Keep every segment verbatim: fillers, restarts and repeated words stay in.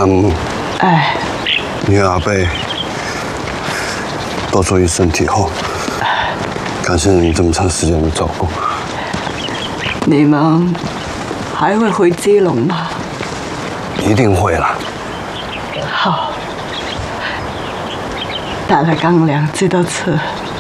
阿木， 哎， 你阿贝都注意身体后，感谢你这么长时间的照顾。 你们还会回基隆吗？ 一定会啦。 好，带来干粮记得吃。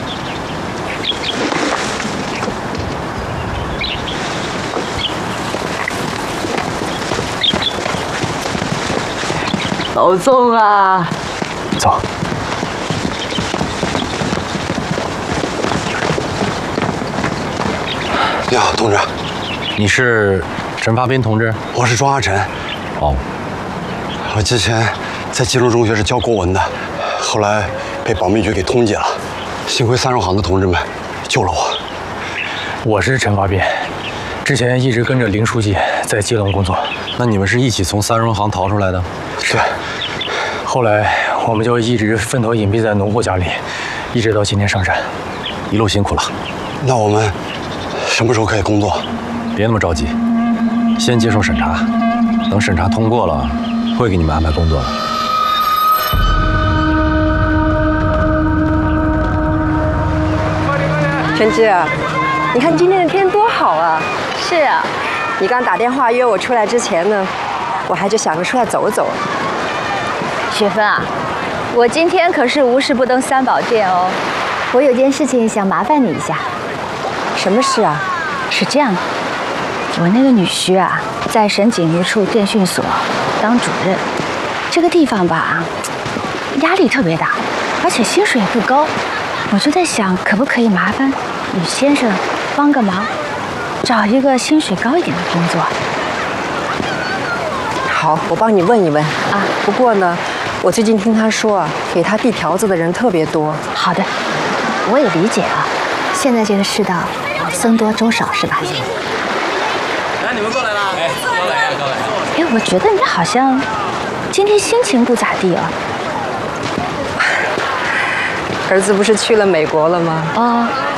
保重啊！ 走。你好，同志。 你是陈发斌同志？ 我是庄阿晨。 哦。 我之前在基隆中学是教国文的，后来被保密局给通缉了，幸亏三荣行的同志们救了我。 我是陈发斌，之前一直跟着林书记在基隆工作。 那你们是一起从三荣行逃出来的？ 是。 后来我们就一直分头隐蔽在农户家里，一直到今天上山， 一路辛苦了。 那我们什么时候可以工作？ 别那么着急，先接受审查，等审查通过了，会给你们安排工作的。 琛之啊，你看今天的天多好啊！ 是啊， 你刚打电话约我出来之前呢，我还就想着出来走走。 雪芬啊，我今天可是无事不登三宝殿哦。我有件事情想麻烦你一下。 什么事啊？ 是这样的，我那个女婿啊，在省警务处电讯所当主任，这个地方吧，压力特别大，而且薪水也不高。我就在想，可不可以麻烦吕先生帮个忙，找一个薪水高一点的工作？ 好，我帮你问一问啊。不过呢，我最近听他说啊，给他递条子的人特别多。 好的，我也理解啊。现在这个世道，僧多粥少是吧？ 来，你们过来啦！哎，高来呀，高来！ 哎，我觉得你好像今天心情不咋地啊。 儿子不是去了美国了吗？ 啊。